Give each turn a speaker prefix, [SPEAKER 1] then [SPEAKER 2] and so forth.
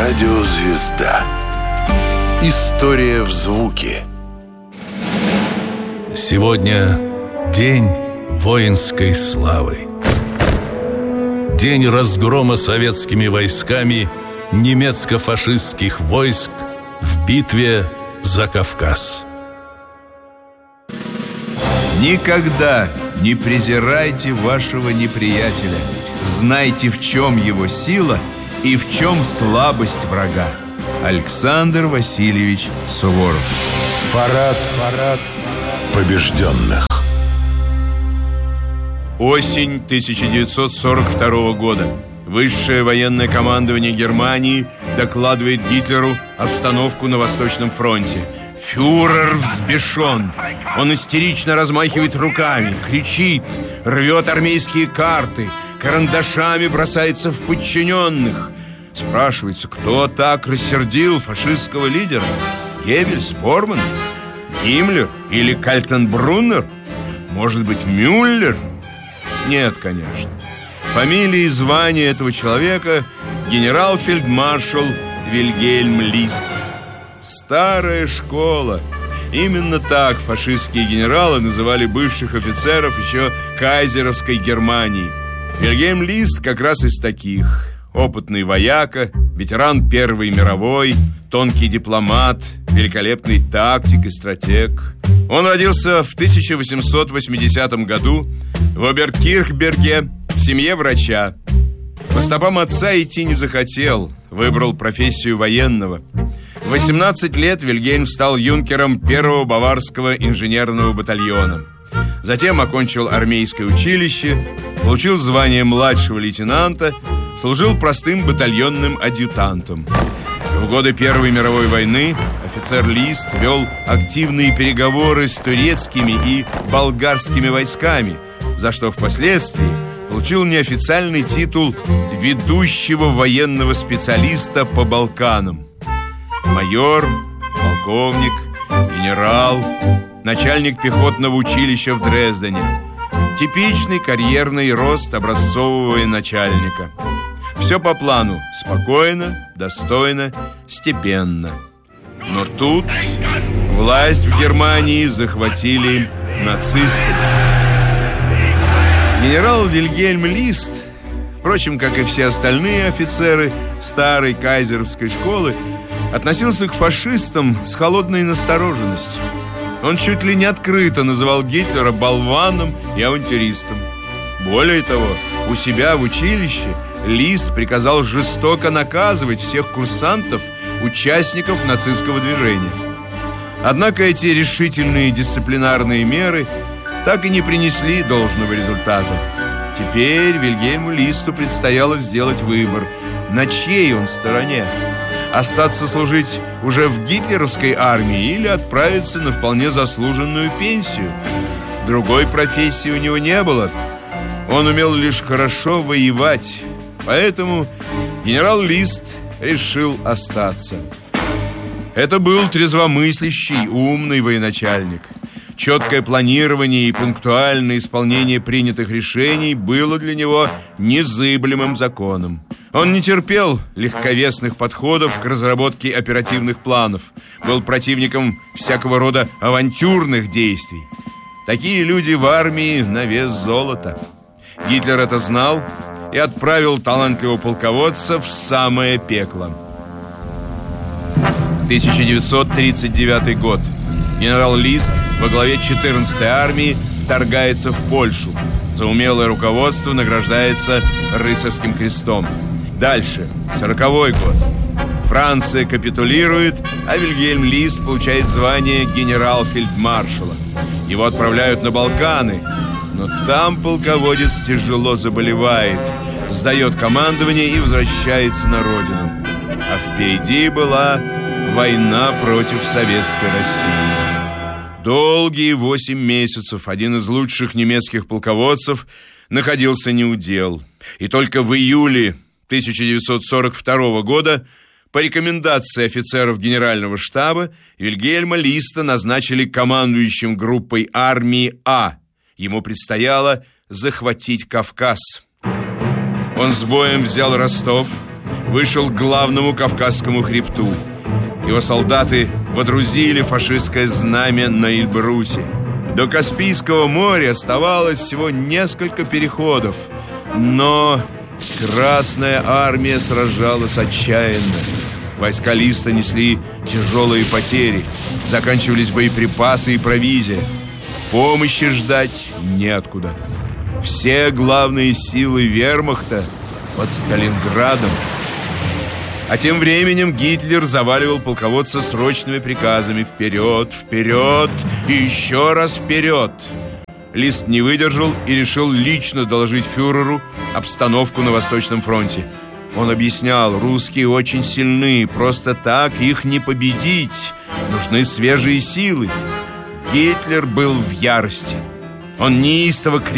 [SPEAKER 1] Радиозвезда. История в звуке.
[SPEAKER 2] Сегодня день воинской славы. День разгрома советскими войсками немецко-фашистских войск в битве за Кавказ.
[SPEAKER 3] Никогда не презирайте вашего неприятеля. Знайте, в чем его сила и в чем слабость врага. Александр Васильевич Суворов.
[SPEAKER 1] Парад побежденных.
[SPEAKER 3] Осень 1942 года. Высшее военное командование Германии докладывает Гитлеру обстановку на Восточном фронте. Фюрер взбешен. Он истерично размахивает руками, кричит, рвет армейские карты, карандашами бросается в подчиненных. Спрашивается, кто так рассердил фашистского лидера? Геббельс, Борман, Гиммлер или Кальтенбруннер? Может быть, Мюллер? Нет, конечно. Фамилия и звание этого человека — генерал-фельдмаршал Вильгельм Лист. Старая школа. Именно так фашистские генералы называли бывших офицеров еще кайзеровской Германии. Вильгельм Лист как раз из таких. Опытный вояка, ветеран Первой мировой, тонкий дипломат, великолепный тактик и стратег. Он родился в 1880 году в Оберкирхберге в семье врача. По стопам отца идти не захотел, выбрал профессию военного. В 18 лет Вильгельм стал юнкером 1-го баварского инженерного батальона. Затем окончил армейское училище, получил звание младшего лейтенанта, служил простым батальонным адъютантом. В годы Первой мировой войны офицер Лист вел активные переговоры с турецкими и болгарскими войсками, за что впоследствии получил неофициальный титул ведущего военного специалиста по Балканам. Майор, полковник, генерал, начальник пехотного училища в Дрездене. Типичный карьерный рост образцового военачальника. Все по плану: спокойно, достойно, степенно. Но тут власть в Германии захватили нацисты. Генерал Вильгельм Лист, впрочем, как и все остальные офицеры старой кайзеровской школы, относился к фашистам с холодной настороженностью. Он чуть ли не открыто называл Гитлера болваном и авантюристом. Более того, у себя в училище Лист приказал жестоко наказывать всех курсантов, участников нацистского движения. Однако эти решительные дисциплинарные меры так и не принесли должного результата. Теперь Вильгельму Листу предстояло сделать выбор, на чьей он стороне: остаться служить уже в гитлеровской армии или отправиться на вполне заслуженную пенсию. Другой профессии у него не было. Он умел лишь хорошо воевать. Поэтому генерал Лист решил остаться. Это был трезвомыслящий, умный военачальник. Четкое планирование и пунктуальное исполнение принятых решений было для него незыблемым законом. Он не терпел легковесных подходов к разработке оперативных планов, был противником всякого рода авантюрных действий. Такие люди в армии на вес золота. Гитлер это знал и отправил талантливого полководца в самое пекло. 1939 год. Генерал Лист во главе 14-й армии вторгается в Польшу. За умелое руководство награждается рыцарским крестом. Дальше, 40-й год. Франция капитулирует, а Вильгельм Лист получает звание генерал-фельдмаршала. Его отправляют на Балканы, но там полководец тяжело заболевает, сдает командование и возвращается на родину. А впереди была война против Советской России. Долгие 8 месяцев один из лучших немецких полководцев находился неудел. И только в июле 1942 года по рекомендации офицеров Генерального штаба Вильгельма Листа назначили командующим группой армии А. Ему предстояло захватить Кавказ. Он с боем взял Ростов, вышел к главному Кавказскому хребту. Его солдаты водрузили фашистское знамя на Эльбрусе. До Каспийского моря оставалось всего несколько переходов, но Красная армия сражалась отчаянно. Войска Листа несли тяжелые потери, заканчивались боеприпасы и провизия. Помощи ждать неоткуда. Все главные силы вермахта под Сталинградом. А тем временем Гитлер заваливал полководца срочными приказами: вперед, вперед и еще раз вперед. Лист не выдержал и решил лично доложить фюреру обстановку на Восточном фронте. Он объяснял: русские очень сильны, просто так их не победить, нужны свежие силы. Гитлер был в ярости. Он неистово кричал: